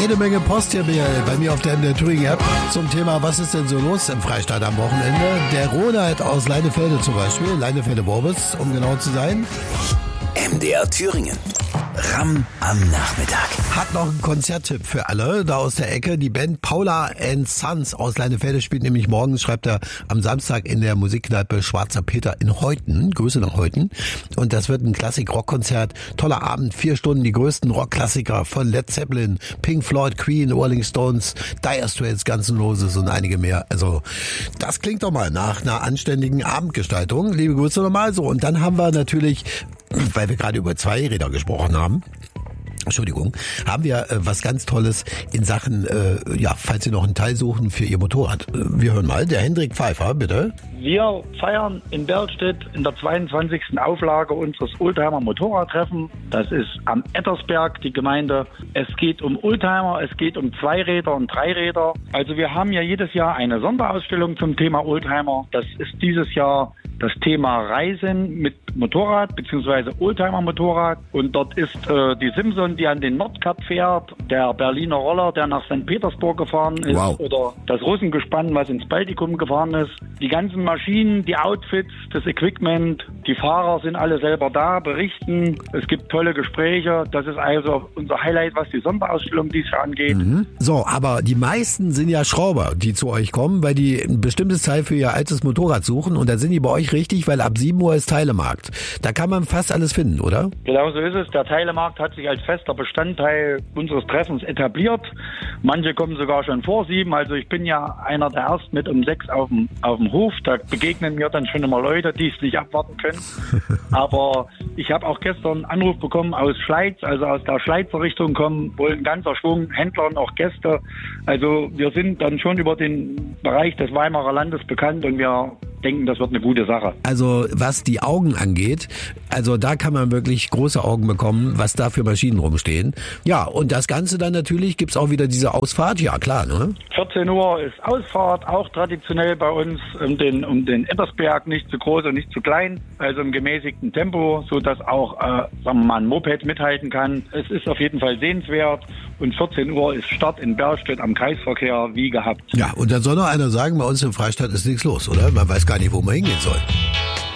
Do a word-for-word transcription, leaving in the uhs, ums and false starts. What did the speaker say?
Jede Menge Post hier bei mir auf der M D R Thüringen App zum Thema, was ist denn so los im Freistaat am Wochenende? Der Ronald aus Leinefelde zum Beispiel, Leinefelde-Worbis, um genau zu sein. M D R Thüringen. Ram am Nachmittag. Hat noch einen Konzerttipp für alle da aus der Ecke. Die Band Paula and Sons aus Leinefelde spielt nämlich morgens, schreibt er, am Samstag in der Musikkneipe Schwarzer Peter in Heuthen. Grüße nach Heuthen. Und das wird ein Klassik-Rock-Konzert. Toller Abend, vier Stunden, die größten Rock-Klassiker von Led Zeppelin, Pink Floyd, Queen, Rolling Stones, Dire Straits, Guns N' Roses und einige mehr. Also das klingt doch mal nach einer anständigen Abendgestaltung. Liebe Grüße nochmal so. Und dann haben wir natürlich, weil wir gerade über Zweiräder gesprochen haben, Entschuldigung, haben wir äh, was ganz Tolles in Sachen, äh, ja, falls Sie noch einen Teil suchen für Ihr Motorrad. Äh, wir hören mal, der Hendrik Pfeiffer, bitte. Wir feiern in Berlstedt in der zweiundzwanzigsten Auflage unseres Oldtimer Motorradtreffen. Das ist am Ettersberg, die Gemeinde. Es geht um Oldtimer, es geht um Zweiräder und Dreiräder. Also wir haben ja jedes Jahr eine Sonderausstellung zum Thema Oldtimer. Das ist dieses Jahr das Thema Reisen mit Motorrad bzw. Oldtimer-Motorrad. Und dort ist äh, die Simson, die an den Nordkap fährt, der Berliner Roller, der nach Sankt Petersburg gefahren ist, wow. Oder das Russengespann, was ins Baltikum gefahren ist. Die ganzen Maschinen, die Outfits, das Equipment, die Fahrer sind alle selber da, berichten. Es gibt tolle Gespräche. Das ist also unser Highlight, was die Sonderausstellung dieses Jahr angeht. Mhm. So, aber die meisten sind ja Schrauber, die zu euch kommen, weil die ein bestimmtes Teil für ihr altes Motorrad suchen. Und da sind die bei euch richtig, weil ab sieben Uhr ist Teilemarkt. Da kann man fast alles finden, oder? Genau so ist es. Der Teilemarkt hat sich als fester Bestandteil unseres Treffens etabliert. Manche kommen sogar schon vor sieben. Also ich bin ja einer der Ersten mit um sechs auf dem, auf dem Hof. Da begegnen mir dann schon immer Leute, die es nicht abwarten können. Aber ich habe auch gestern einen Anruf bekommen aus Schleiz, also aus der Schleizer Richtung kommen wohl ein ganzer Schwung Händler und auch Gäste. Also wir sind dann schon über den Bereich des Weimarer Landes bekannt und wir denken, das wird eine gute Sache. Also was die Augen angeht, also da kann man wirklich große Augen bekommen, was da für Maschinen rumstehen. Ja, und das Ganze dann natürlich, gibt's auch wieder diese Ausfahrt, ja klar, ne? vierzehn Uhr ist Ausfahrt, auch traditionell bei uns um den, um den Ettersberg, nicht zu groß und nicht zu klein, also im gemäßigten Tempo, so dass auch, äh, sagen wir mal, ein Moped mithalten kann. Es ist auf jeden Fall sehenswert und vierzehn Uhr ist Start in Berlstedt am Kreisverkehr wie gehabt. Ja, und dann soll noch einer sagen, bei uns im Freistaat ist nichts los, oder? Man weiß gar nicht, wo man hingehen soll.